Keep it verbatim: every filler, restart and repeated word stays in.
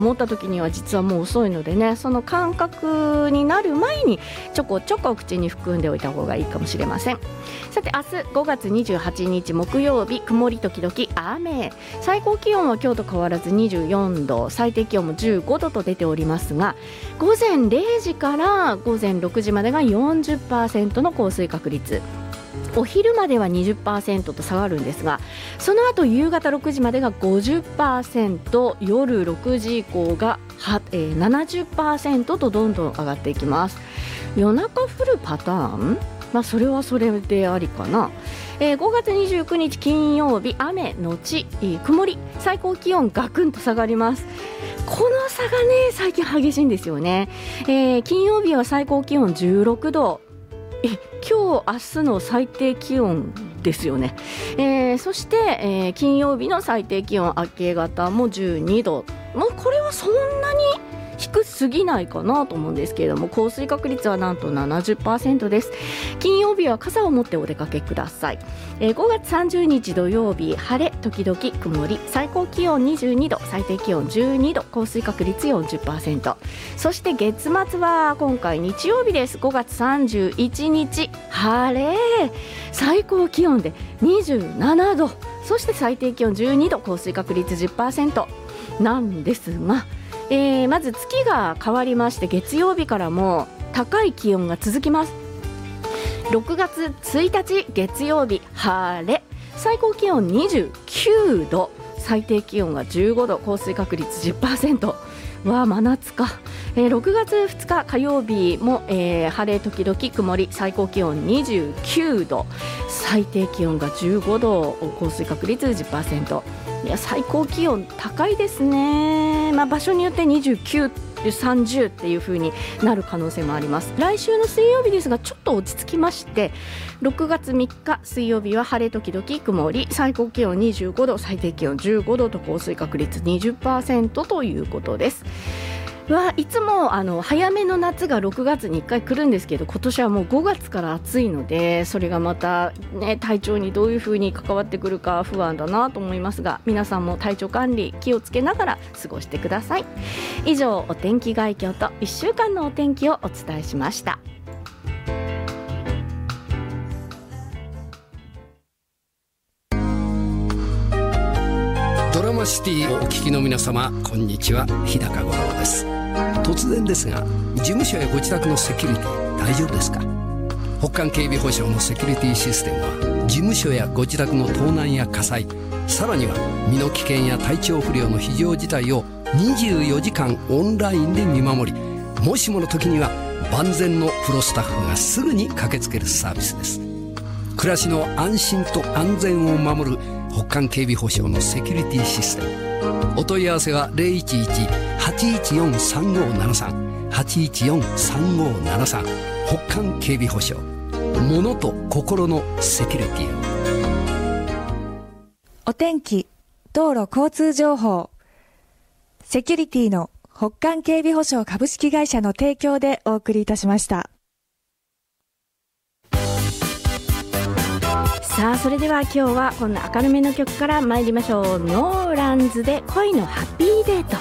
思った時には実はもう遅いのでね、その感覚になる前にちょこちょこ口に含んでおいた方がいいかもしれません。さて明日ごがつにじゅうはちにち木曜日、曇り時々雨、最高気温は今日と変わらずにじゅうよんど、最低気温もじゅうごどと出ておりますが、午前れいじから午前ろくじまでが よんじゅっパーセント の降水確率、お昼までは にじゅっパーセント と下がるんですが、その後夕方ろくじまでが ごじゅっパーセント、夜ろくじ以降がは、えー、ななじゅっパーセント とどんどん上がっていきます。夜中降るパターン、まあ、それはそれでありかな。えー、ごがつにじゅうくにち金曜日、雨のち、えー、曇り、最高気温ガクンと下がります。この差がね最近激しいんですよね。えー、金曜日は最高気温じゅうろくど、え今日明日の最低気温ですよね。えー、そして、えー、金曜日の最低気温明け方もじゅうにど、もうこれはそんなに低すぎないかなと思うんですけれども、降水確率はなんと ななじゅっパーセント です。金曜日は傘を持ってお出かけください。えー、ごがつさんじゅうにち土曜日、晴れ時々曇り、最高気温にじゅうにど、最低気温じゅうにど、降水確率 よんじゅっパーセント。 そして月末は今回日曜日です。ごがつさんじゅういちにち晴れ、最高気温でにじゅうななど、そして最低気温じゅうにど、降水確率 じゅっパーセント なんですが、えー、まず月が変わりまして、月曜日からも高い気温が続きます。ろくがつついたち月曜日、晴れ、最高気温にじゅうきゅうど、最低気温がじゅうごど、降水確率 じゅっパーセント。 わあ真夏か。えー、ろくがつふつか火曜日も、えー、晴れ時々曇り、最高気温にじゅうきゅうど、最低気温がじゅうごど、降水確率 じゅっパーセント。 いや最高気温高いですね。まあ、場所によってにじゅうきゅう、さんじゅうっていう風になる可能性もあります。来週の水曜日ですがちょっと落ち着きまして、ろくがつみっか水曜日は晴れ時々曇り、最高気温にじゅうごど、最低気温じゅうごどと降水確率 にじゅっパーセント ということです。はいつもあの早めの夏がろくがつにいっかい来るんですけど、今年はもうごがつから暑いので、それがまた、ね、体調にどういう風に関わってくるか不安だなと思いますが、皆さんも体調管理気をつけながら過ごしてください。以上、お天気概況といっしゅうかんのお天気をお伝えしました。 ドラマシティをお聞きの皆様、こんにちは、日高五郎です。突然ですが、事務所やご自宅のセキュリティ大丈夫ですか？北韓警備保障のセキュリティシステムは、事務所やご自宅の盗難や火災、さらには身の危険や体調不良の非常事態をにじゅうよじかんオンラインで見守り、もしもの時には万全のプロスタッフがすぐに駆けつけるサービスです。暮らしの安心と安全を守る北韓警備保障のセキュリティシステム。お問い合わせは ゼロいちいち はちいちよん さんごーななさん はちいちよん さんごーななさん。北韓警備保障、物と心のセキュリティを。 お天気、道路交通情報、セキュリティの北韓警備保障株式会社の提供でお送りいたしました。 さあそれでは今日はこんな明るめの曲から参りましょう。ノーランズで恋のハッピーデート。